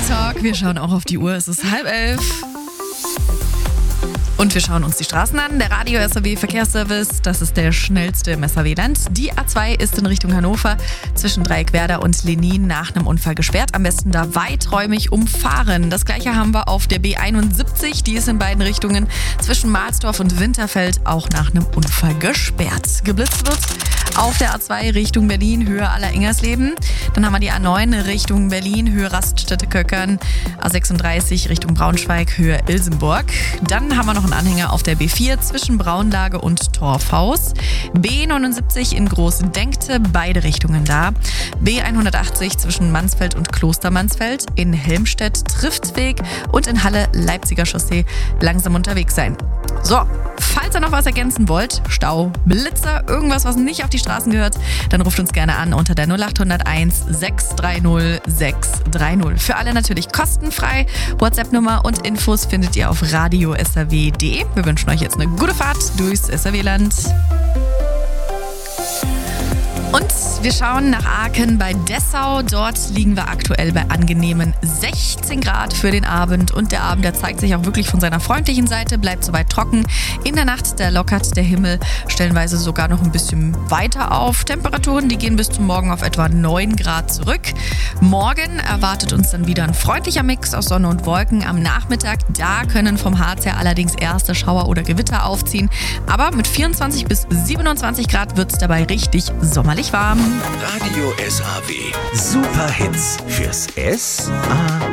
Talk. Wir schauen auch auf die Uhr. Es ist 10:30. Und wir schauen uns die Straßen an. Der Radio SAW Verkehrsservice, das ist der schnellste im SAW-Land. Die A2 ist in Richtung Hannover zwischen Dreieckwerder und Lenin nach einem Unfall gesperrt. Am besten da weiträumig umfahren. Das gleiche haben wir auf der B71. Die ist in beiden Richtungen zwischen Mahlsdorf und Winterfeld auch nach einem Unfall gesperrt. Geblitzt wird auf der A2 Richtung Berlin, Höhe Aller-Ingersleben. Dann haben wir die A9 Richtung Berlin, Höhe Raststätte-Köckern. A36 Richtung Braunschweig, Höhe Ilsenburg. Dann haben wir noch einen Anhänger auf der B4 zwischen Braunlage und Torfhaus. B79 in Groß-Denkte, beide Richtungen da. B180 zwischen Mansfeld und Klostermansfeld. In Helmstedt Triftweg und in Halle Leipziger Chaussee langsam unterwegs sein. So, falls ihr noch was ergänzen wollt, Stau, Blitzer, irgendwas, was nicht auf die Straßen gehört, dann ruft uns gerne an unter der 0801 630 630. Für alle natürlich kostenfrei. WhatsApp-Nummer und Infos findet ihr auf radio-saw.de. Wir wünschen euch jetzt eine gute Fahrt durchs SAW-Land. Und wir schauen nach Aachen bei Dessau. Dort liegen wir aktuell bei angenehmen 16 Grad für den Abend. Und der Abend, der zeigt sich auch wirklich von seiner freundlichen Seite, bleibt soweit trocken. In der Nacht, da lockert der Himmel stellenweise sogar noch ein bisschen weiter auf. Temperaturen, die gehen bis zum Morgen auf etwa 9 Grad zurück. Morgen erwartet uns dann wieder ein freundlicher Mix aus Sonne und Wolken. Am Nachmittag, da können vom Harz her allerdings erste Schauer oder Gewitter aufziehen. Aber mit 24 bis 27 Grad wird es dabei richtig sommerlich warm. Radio SAW. Super Hits fürs SAW.